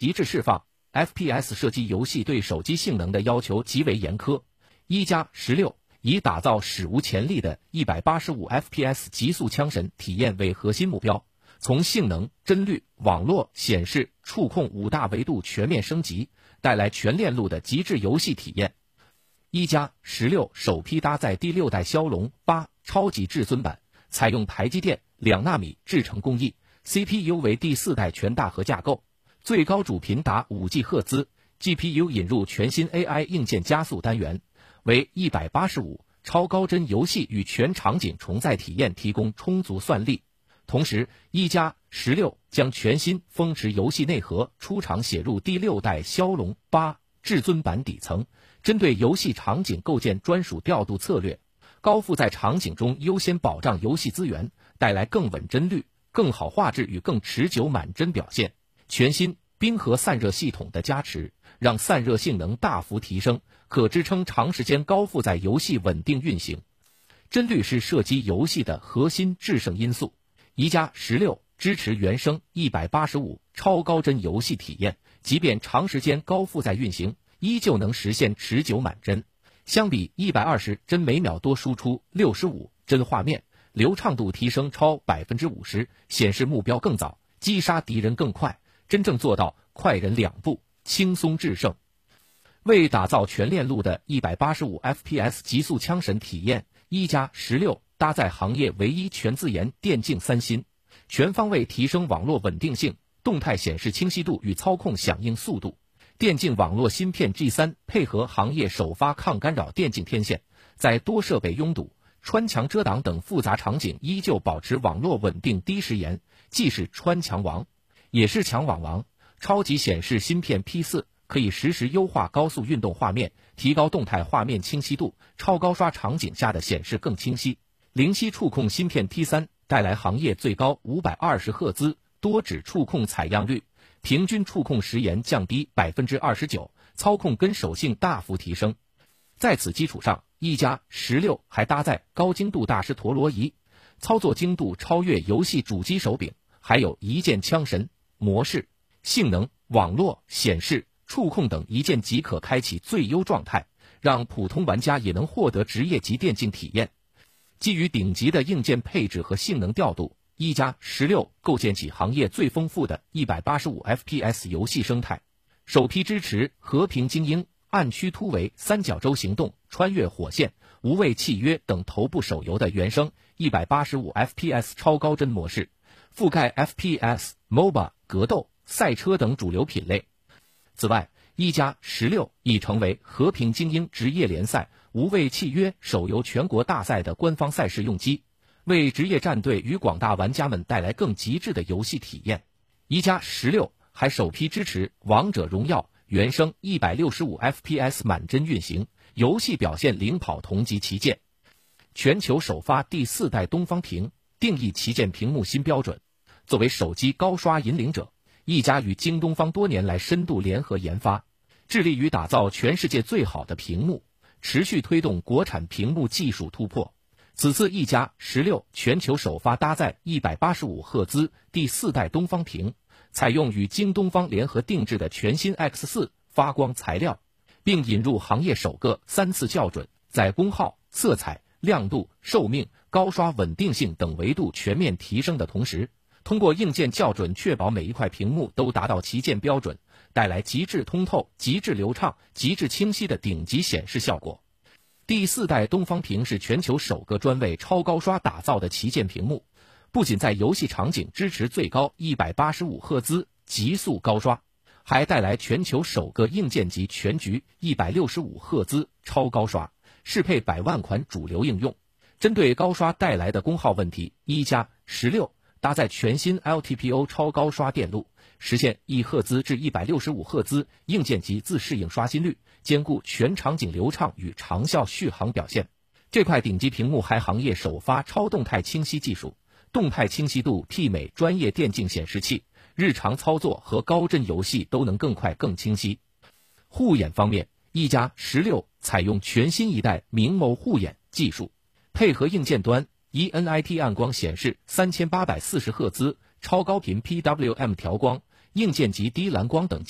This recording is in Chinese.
极致释放。FPS 射击游戏对手机性能的要求极为严苛，一加16以打造史无前例的185 FPS 极速枪神体验为核心目标，从性能、帧率、网络、显示、触控5大维度全面升级，带来全链路的极致游戏体验。一加16首批搭载第6代骁龙8超级至尊版，采用台积电2纳米制程工艺 ，CPU 为第4代全大核架构。最高主频达5G 赫兹 ，GPU 引入全新 AI 硬件加速单元，为185超高帧游戏与全场景重载体验提供充足算力。同时，一加16将全新峰值游戏内核出厂写入第6代骁龙8至尊版底层，针对游戏场景构建专属调度策略，高负载场景中优先保障游戏资源，带来更稳帧率、更好画质与更持久满帧表现。全新冰核散热系统的加持，让散热性能大幅提升，可支撑长时间高负载游戏稳定运行。帧率是射击游戏的核心制胜因素。一加16支持原生185超高帧游戏体验，即便长时间高负载运行，依旧能实现持久满帧。相比120帧每秒多输出65帧画面，流畅度提升超 50%， 显示目标更早，击杀敌人更快，真正做到快人2步，轻松制胜。为打造全链路的185 FPS 极速枪神体验，一加16搭载行业唯一全自研电竞3芯，全方位提升网络稳定性、动态显示清晰度与操控响应速度。电竞网络芯片 G3 配合行业首发抗干扰电竞天线，在多设备拥堵、穿墙遮挡等复杂场景依旧保持网络稳定低时延，既是穿墙王，也是强网王。超级显示芯片 P4 可以实时优化高速运动画面，提高动态画面清晰度，超高刷场景下的显示更清晰。灵犀触控芯片 T3 带来行业最高520赫兹多指触控采样率，平均触控时延降低 29%， 操控跟手性大幅提升。在此基础上，一加16还搭载高精度大师陀螺仪，操作精度超越游戏主机手柄，还有一键枪神模式，性能、网络、显示、触控等一键即可开启最优状态，让普通玩家也能获得职业级电竞体验。基于顶级的硬件配置和性能调度，一加16构建起行业最丰富的185 FPS 游戏生态，首批支持和平精英、暗区突围、三角洲行动、穿越火线、无畏契约等头部手游的原生185 FPS 超高帧模式，覆盖 FPS、MOBA、格斗、赛车等主流品类。此外，一加16已成为和平精英职业联赛、无畏契约手游全国大赛的官方赛事用机，为职业战队与广大玩家们带来更极致的游戏体验。一加16还首批支持王者荣耀原生165 FPS 满帧运行，游戏表现领跑同级旗舰。全球首发第4代东方屏，定义旗舰屏幕新标准。作为手机高刷引领者，一加与京东方多年来深度联合研发，致力于打造全世界最好的屏幕，持续推动国产屏幕技术突破。此次一加16全球首发搭载185赫兹第4代东方屏，采用与京东方联合定制的全新 X4 发光材料，并引入行业首个3次校准，在功耗、色彩、亮度、寿命、高刷稳定性等维度全面提升的同时，通过硬件校准确保每一块屏幕都达到旗舰标准，带来极致通透、极致流畅、极致清晰的顶级显示效果。第4代东方屏是全球首个专为超高刷打造的旗舰屏幕，不仅在游戏场景支持最高185赫兹极速高刷，还带来全球首个硬件级全局165赫兹超高刷，适配100万款主流应用。针对高刷带来的功耗问题，一加16搭载全新 LTPO 超高刷电路，实现1赫兹至165赫兹硬件级自适应刷新率，兼顾全场景流畅与长效续航表现。这块顶级屏幕还行业首发超动态清晰技术，动态清晰度媲美专业电竞显示器，日常操作和高帧游戏都能更快更清晰。护眼方面，一加16采用全新一代明眸护眼技术，配合硬件端ENIT 暗光显示3840赫兹超高频 PWM 调光、硬件级低蓝光等